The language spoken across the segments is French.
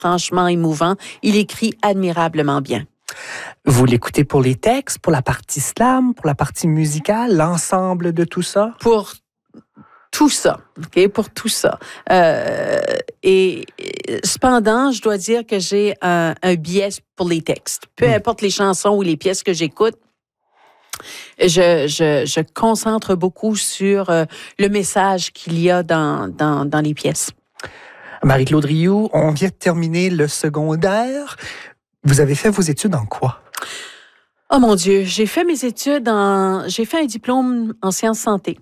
franchement émouvant. Il écrit admirablement bien. Vous l'écoutez pour les textes, pour la partie slam, pour la partie musicale, l'ensemble de tout ça? Pour tout ça, OK? Pour tout ça. Et cependant, je dois dire que j'ai un biais pour les textes. Peu importe les chansons ou les pièces que j'écoute, je concentre beaucoup sur le message qu'il y a dans les pièces. Marie-Claude Rioux, on vient de terminer le secondaire. Vous avez fait vos études en quoi? Oh mon Dieu, j'ai fait mes études j'ai fait un diplôme en sciences santé.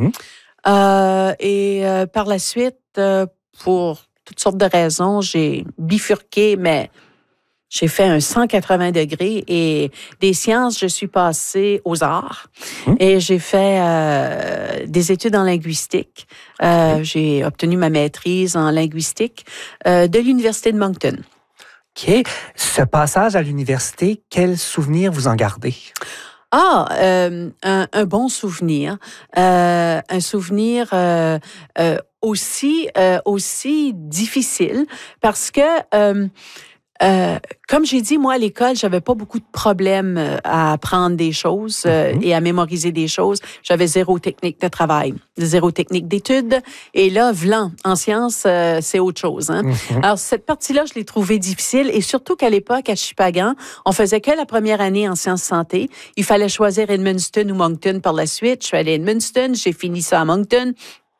Par la suite, pour toutes sortes de raisons, j'ai bifurqué, mais j'ai fait un 180 degrés et des sciences, je suis passée aux arts et j'ai fait des études en linguistique. J'ai obtenu ma maîtrise en linguistique de l'Université de Moncton. OK. Ce passage à l'université, quel souvenir vous en gardez? Un bon souvenir. Un souvenir aussi difficile parce que comme j'ai dit, moi, à l'école, j'avais pas beaucoup de problèmes à apprendre des choses et à mémoriser des choses. J'avais zéro technique de travail, zéro technique d'études. Et là, vlan, en sciences, c'est autre chose. Hein? Alors, cette partie-là, je l'ai trouvée difficile. Et surtout qu'à l'époque, à Shippagan, on faisait que la première année en sciences santé. Il fallait choisir Edmundston ou Moncton par la suite. Je suis allée à Edmundston, j'ai fini ça à Moncton.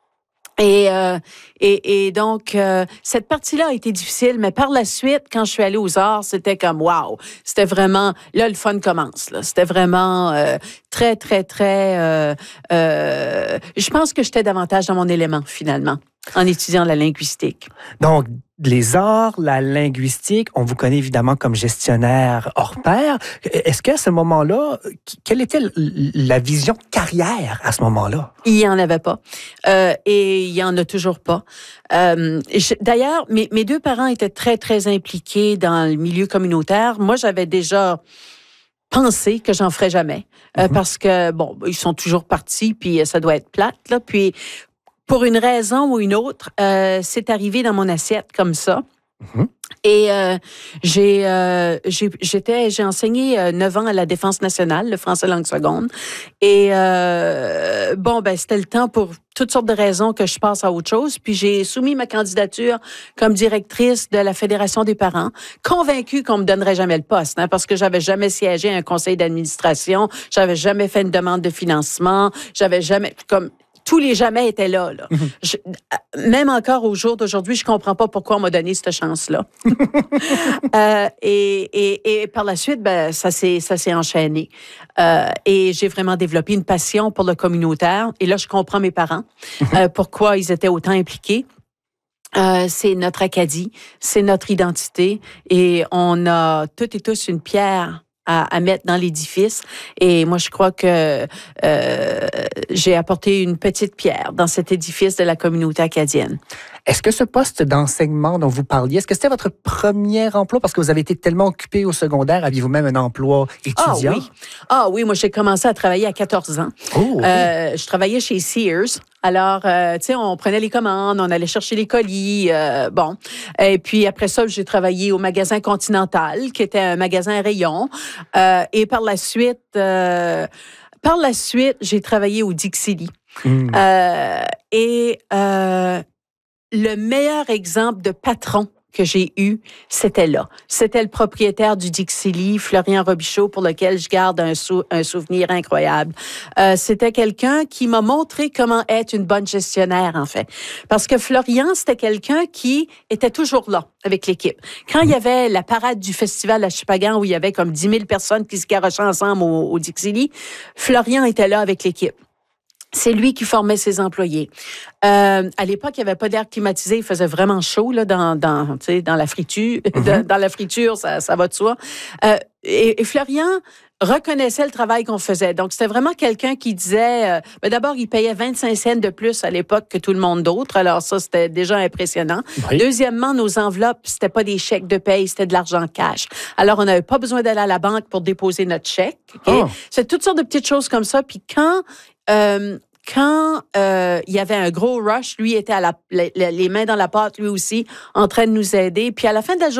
Et donc, cette partie-là a été difficile, mais par la suite, quand je suis allée aux arts, c'était comme wow. C'était vraiment, là, le fun commence. Là. C'était vraiment très, très, très... je pense que j'étais davantage dans mon élément, finalement, en étudiant la linguistique. Donc, les arts, la linguistique, on vous connaît évidemment comme gestionnaire hors pair. Est-ce qu'à ce moment-là, quelle était la vision carrière à ce moment-là? Il n'y en avait pas. Et il n'y en a toujours pas. D'ailleurs, mes deux parents étaient très, très impliqués dans le milieu communautaire. Moi, j'avais déjà pensé que j'en ferais jamais. Parce que, bon, ils sont toujours partis, puis ça doit être plate, là. Puis, pour une raison ou une autre, c'est arrivé dans mon assiette comme ça. Et j'ai enseigné 9 ans à la Défense nationale, le français langue seconde. Et c'était le temps pour toutes sortes de raisons que je passe à autre chose. Puis j'ai soumis ma candidature comme directrice de la Fédération des parents, convaincue qu'on me donnerait jamais le poste, hein, parce que j'avais jamais siégé à un conseil d'administration, j'avais jamais fait une demande de financement, j'avais jamais tous les jamais étaient là. Même encore au jour d'aujourd'hui, je comprends pas pourquoi on m'a donné cette chance-là. Et par la suite, ça s'est enchaîné. Et j'ai vraiment développé une passion pour le communautaire. Et là, je comprends mes parents, pourquoi ils étaient autant impliqués. C'est notre Acadie, c'est notre identité. Et on a toutes et tous une pierre à mettre dans l'édifice. Et moi, je crois que j'ai apporté une petite pierre dans cet édifice de la communauté acadienne. Est-ce que ce poste d'enseignement dont vous parliez, est-ce que c'était votre premier emploi? Parce que vous avez été tellement occupé au secondaire, aviez-vous même un emploi étudiant? Oui, moi, j'ai commencé à travailler à 14 ans. Je travaillais chez Sears. Alors, on prenait les commandes, on allait chercher les colis, Et puis, après ça, j'ai travaillé au magasin Continental, qui était un magasin à rayon. Et par la suite, j'ai travaillé au Dixie. Le meilleur exemple de patron que j'ai eu, c'était là. C'était le propriétaire du Dixie, Florian Robichaud, pour lequel je garde un souvenir incroyable. C'était quelqu'un qui m'a montré comment être une bonne gestionnaire, en fait. Parce que Florian, c'était quelqu'un qui était toujours là avec l'équipe. Quand il y avait la parade du festival à Shippagan, où il y avait comme 10 000 personnes qui se garochaient ensemble au Dixie, Florian était là avec l'équipe. C'est lui qui formait ses employés. À l'époque, il n'y avait pas d'air climatisé. Il faisait vraiment chaud là, dans la friture. Dans la friture, ça va de soi. Et Florian reconnaissait le travail qu'on faisait. Donc, c'était vraiment quelqu'un qui disait... d'abord, il payait 25 cents de plus à l'époque que tout le monde d'autre. Alors ça, c'était déjà impressionnant. Oui. Deuxièmement, nos enveloppes, c'était pas des chèques de paye, c'était de l'argent cash. Alors, on n'avait pas besoin d'aller à la quand il y avait un gros rush, lui était les mains dans la pâte, lui aussi, en train de nous aider. Puis à la fin de la journée,